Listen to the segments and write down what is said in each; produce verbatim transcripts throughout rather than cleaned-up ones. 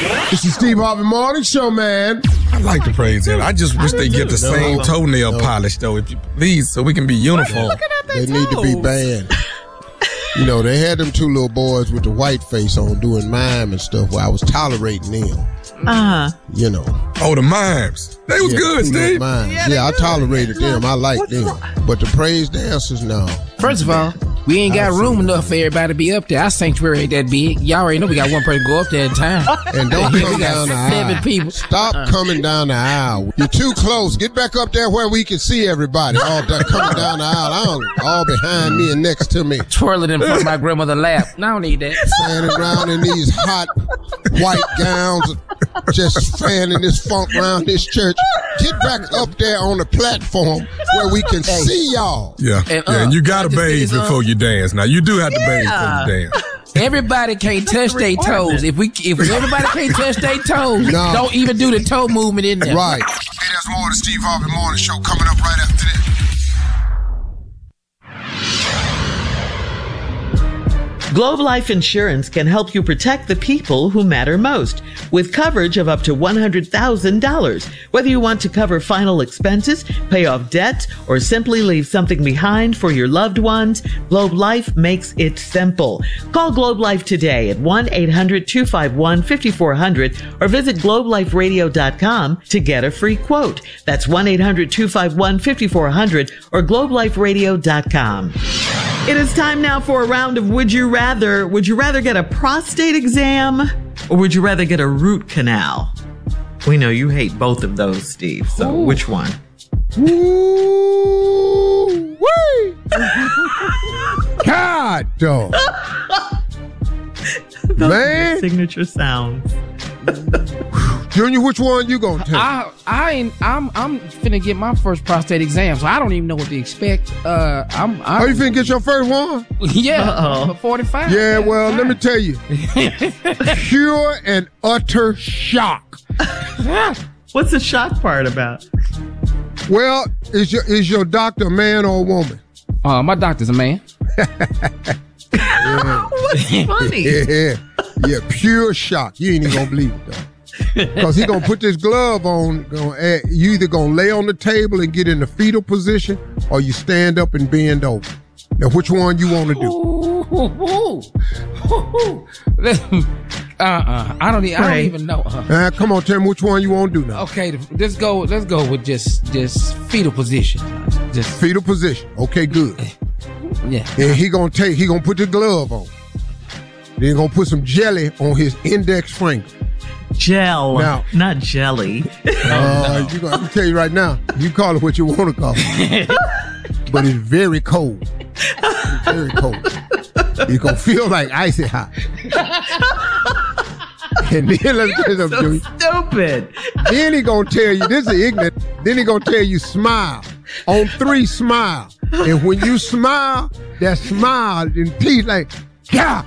This is Steve Harvey Morning Show, man. I like the praise dance. I just wish they get the No, same no, toenail no. polish, though, if you please, so we can be uniform. They need to be banned. You know, they had them two little boys with the white face on doing mime and stuff where I was tolerating them. Uh-huh. You know. Oh, the mimes. They was Yeah, good, two little Steve. mimes. Yeah, Yeah, I they tolerated them. I liked them. But the praise dancers, no. First of all, we ain't got room enough for everybody to be up there. Our sanctuary ain't that big. Y'all already know we got one person go up there at a time. And don't we come down got the seven aisle. people. Stop coming down the aisle. You're too close. Get back up there where we can see everybody. All that coming down the aisle. I don't, all behind me and next to me. Twirling in front of my grandmother's lap. No, I don't need that. Standing around in these hot white gowns, just fanning this funk around this church. Get back up there on the platform where we can Hey. see y'all. Yeah, And, uh, yeah, and you got to I just bathe did this, uh, before you dance. Now, you do have to bathe Yeah. before you dance. Everybody can't touch their toes. If we, if everybody can't touch their toes, No. don't even do the toe movement in there. Right. Hey, there's more of the Steve Harvey Morning Show coming up right after this. Globe Life Insurance can help you protect the people who matter most with coverage of up to one hundred thousand dollars. Whether you want to cover final expenses, pay off debt, or simply leave something behind for your loved ones, Globe Life makes it simple. Call Globe Life today at one eight hundred two five one five four zero zero or visit globe life radio dot com to get a free quote. That's one eight hundred two five one five four zero zero or globe life radio dot com. It is time now for a round of Would You Rather. Would you rather get a prostate exam or would you rather get a root canal? We know you hate both of those, Steve. So Ooh. which one? Ooh, wee. God, dog. Man. Signature sounds. Junior, which one you gonna take? I, I ain't, I'm, I'm finna get my first prostate exam, so I don't even know what to expect. Uh, I'm, I'm Oh, you finna get your first one? yeah, Uh-oh. forty-five. Yeah, well, let me tell you. Pure and utter shock. What's the shock part about? Well, is your is your doctor a man or a woman? Uh, my doctor's a man. What's funny? Yeah, yeah, pure shock. You ain't even gonna believe it though. Cause he gonna put this glove on. Gonna add, you either gonna lay on the table and get in the fetal position, or you stand up and bend over. Now, which one you want to do? Ooh, ooh, ooh. uh-uh. I don't, e- I don't Right. even know. Uh, Uh, come on, tell me which one you want to do now. okay, let's go. Let's go with just, just fetal position. Just Fetal position. Okay, good. yeah. And he gonna take. He gonna put the glove on. Then he gonna put some jelly on his index finger. Gel, Now- not jelly. Uh, you gonna, I'm tell you right now, you call it what you want to call it. But it's very cold. It's very cold. It's gonna feel like icy hot. And then let me tell you something, So Junior. stupid. Then he gonna tell you, this is ignorant. Then he gonna tell you smile. On three, smile. And when you smile, that smile and teeth like, yeah.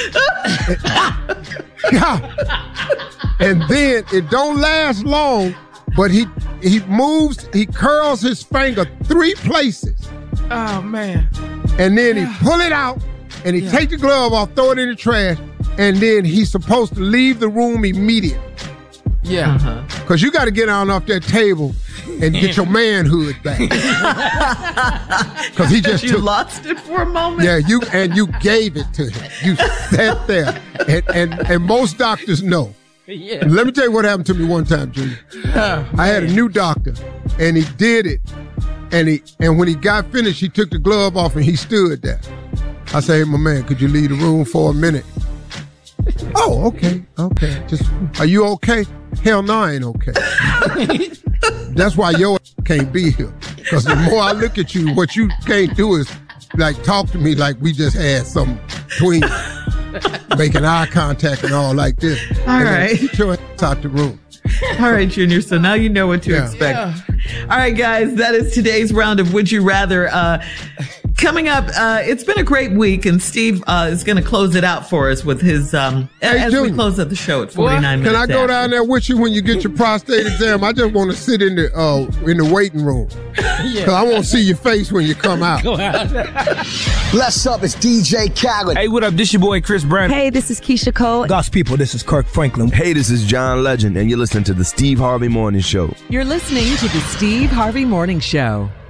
Yeah. And then it don't last long, but he he moves, he curls his finger three places. Oh man. And then he pull it out and he Yeah. take the glove off, throw it in the trash, and then he's supposed to leave the room immediately. Yeah. Uh-huh. Cause you got to get on off that table and get your manhood back. Cause he just You took. lost it for a moment? Yeah, you and you gave it to him. You sat there, and and, and most doctors know. Yeah. Let me tell you what happened to me one time, Junior. Oh, I had a new doctor, and he did it, and he and when he got finished, he took the glove off and he stood there. I said, "Hey, my man, could you leave the room for a minute?" Oh, okay, okay. Just, are you okay? Hell no, I ain't okay. That's why your can't be here. Because the more I look at you, what you can't do is like talk to me like we just had some between making eye contact and all like this. All And then right. get your ass out the room. All right, Junior. So now you know what to Yeah. expect. All right, guys. That is today's round of Would You Rather. Uh, Coming up, uh, it's been a great week, and Steve uh, is going to close it out for us with his, um, Hey, as Junior. we close out the show at forty-nine Can minutes I go after. down there with you when you get your prostate exam? I just want to sit in the uh, in the waiting room. Cause I want to see your face when you come out. Bless up, it's D J Khaled. Hey, what up? This your boy Chris Brown. Hey, this is Keisha Cole. Goss people, this is Kirk Franklin. Hey, this is John Legend, and you're listening to the Steve Harvey Morning Show. You're listening to the Steve Harvey Morning Show.